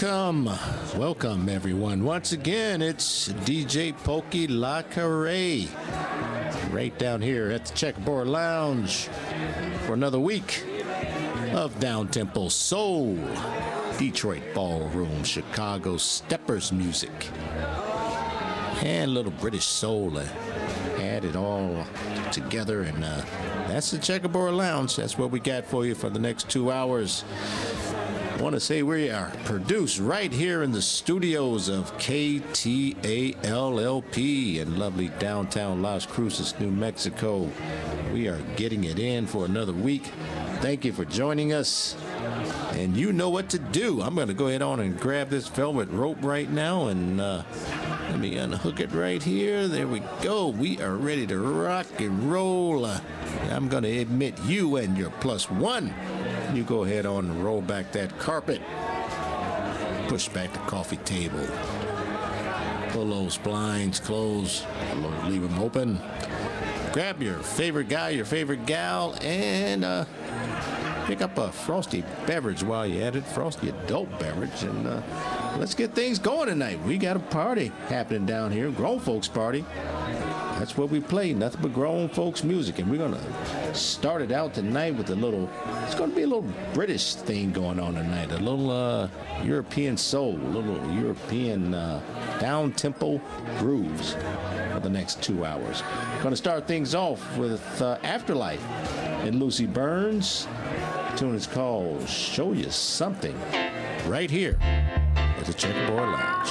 Welcome everyone. Once again, it's DJ Pokey LaCarre right down here at the Checkerboard Lounge for another week of down-tempo soul, Detroit ballroom, Chicago steppers music, and a little British soul. Add it all together, and that's the Checkerboard Lounge. That's what we got for you for the next 2 hours. I want to say we are produced right here in the studios of KTALLP in lovely downtown Las Cruces, New Mexico. We are getting it in for another week. Thank you for joining us. And you know what to do. I'm going to go ahead on and grab this velvet rope right now, and let me unhook it right here. There we go. We are ready to rock and roll. I'm going to admit you and your plus one. You go ahead on and roll back that carpet. Push back the coffee table. Pull those blinds closed. Leave them open. Grab your favorite guy, your favorite gal, and pick up a frosty beverage while you're at it. Frosty adult beverage. And let's get things going tonight. We got a party happening down here. Grown folks party. That's what we play, nothing but grown folks music. And we're going to start it out tonight with it's going to be a little British thing going on tonight. A little European soul, a little European down-tempo grooves for the next 2 hours. Going to start things off with Afterlife and Lucy Burns. The tune is called Show You Something, right here at the Checkerboard Lounge.